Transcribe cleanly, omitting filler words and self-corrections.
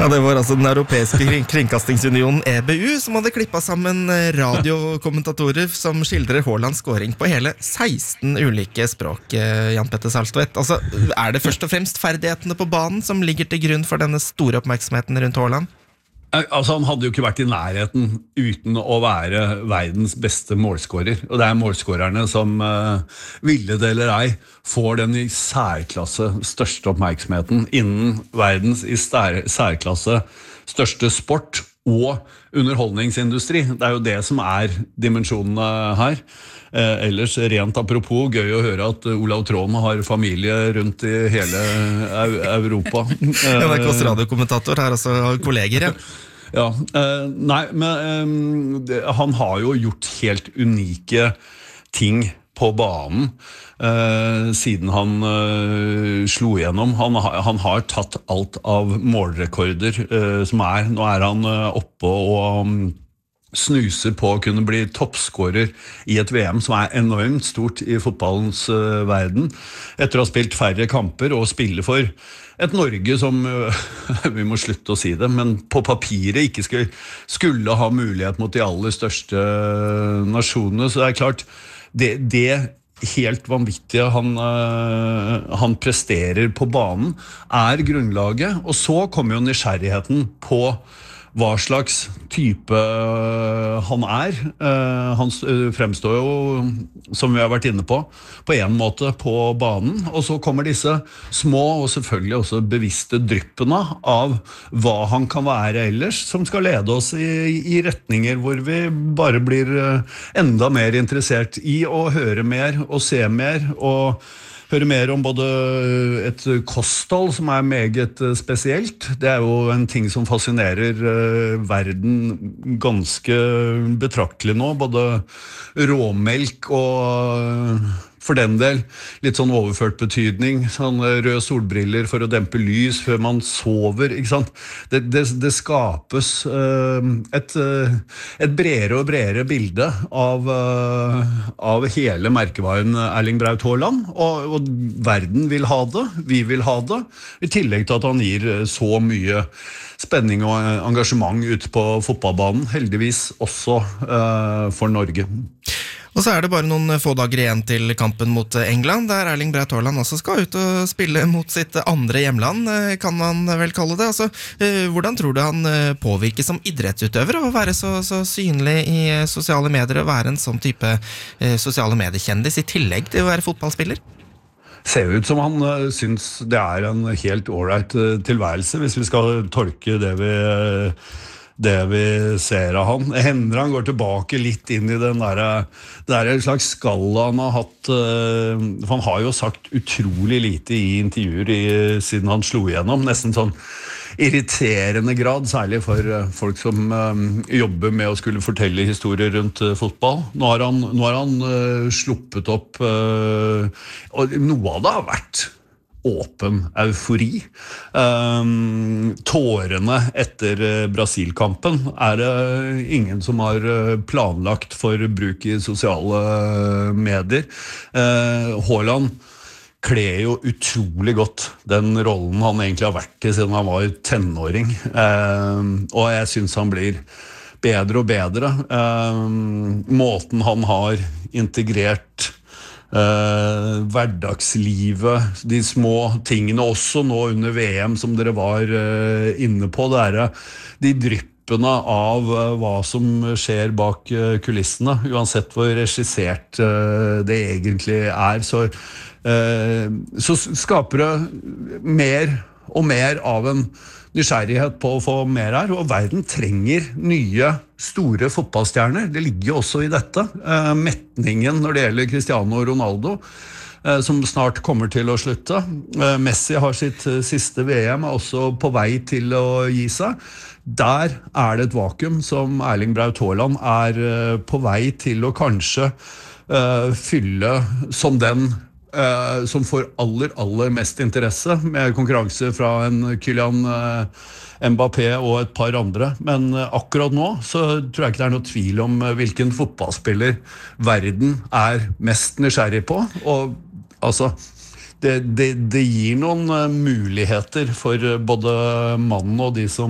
Ja, det var altså den europeiske kringkastingsunionen EBU som hadde klippet sammen radiokommentatorer som skildrer Haalands scoring på hele 16 ulike språk, Jan Petter Salstvedt. Altså, det først og fremst ferdighetene på banen som ligger til grunn for denne store oppmerksomheten rundt Haaland? Altså, han hadde jo ikke vært i nærheten uten å være verdens beste målskårer. Og det målskårerne som, ville det eller ei, får den i særklasse største oppmerksomheten innen verdens i særklasse største sport og underholdningsindustri. Det jo det som dimensjonene her. Ellers, rent apropos, gøy å høre at Olav Tråen har familie rundt i hele Europa. NRKs radiokommentator her, altså kolleger, ja. Ja, nei, men han har jo gjort helt unike ting på banen siden han slo igjennom. Han har tatt alt av målrekorder som nå han oppe og snuser på å kunne bli toppskårer i et VM som enormt stort i fotballens verden, etter å ha spilt færre kamper og spille for et Norge som, vi må slutte å si det, men på papiret ikke skulle ha mulighet mot de aller største nasjonene, så det klart, det helt vanvittige han presterer på banen grunnlaget, og så kommer jo nysgjerrigheten på hva slags type han Han fremstår jo, som vi har vært inne på en måte på banen, og så kommer disse små og selvfølgelig også bevisste dryppene av hva han kan være ellers, som skal lede oss i retninger hvor vi bare blir enda mer interessert i å høre mer og se mer og høre mer om både et kosthold som meget spesielt. Det jo en ting som fascinerer verden ganske betraktelig nå, både råmelk og for den del litt sånn overført betydning, sånn røde solbriller for å dempe lys før man sover, ikke sant? Det skapes et bredere og bredere bilde av hele merkevaren Erling Braut Haaland, og verden vil ha det, vi vil ha det, i tillegg til at han gir så mye spenning og engasjement ut på fotballbanen, heldigvis også for Norge. Og så det bare noen få dager igjen til kampen mot England, der Erling Braut Haaland også skal ut og spille mot sitt andre hjemland, kan man vel kalle det. Altså, hvordan tror du han påvirker som idrettsutøver å være så synlig i sosiale medier og være en sånn type sosiale mediekjendis i tillegg til å være fotballspiller? Ser ut som han synes det en helt alright tilværelse, hvis vi skal tolke det vi ser av han. Hender han går tilbake litt inn i den der slags skala han har hatt, for han har jo sagt utrolig lite i intervjuer siden han slo igjennom, nesten sånn irriterende grad, særlig for folk som jobber med å skulle fortelle historier rundt fotball. Nå har han sluppet opp, og noe av det har vært åpen eufori. Tårene etter Brasil-kampen det ingen som har planlagt for bruk i sosiale medier. Haaland kler jo utrolig godt den rollen han egentlig har vært i siden han var tenåring. Og jeg synes han blir bedre og bedre. Måten han har integrert hverdagslivet, de små tingene også nå under VM som dere var inne på, de dryppene av hva som skjer bak kulissene, uansett hvor regissert det egentlig så skaper det mer og mer av en nysgjerrighet på å få mer her, og verden trenger nye, store fotballstjerner. Det ligger jo også i dette. Metningen når det gjelder Cristiano Ronaldo, som snart kommer til å slutte. Messi har sitt siste VM, også på vei til å gi seg. Der det et vakuum som Erling Braut Haaland på vei til å kanskje fylle som den som får aller mest interesse, med konkurranse fra en Kylian Mbappé og et par andre. Men akkurat nå så tror jeg ikke det noe tvil om hvilken fotballspiller verden mest nysgjerrig på. Og altså, det gir noen muligheter for både mannen og de som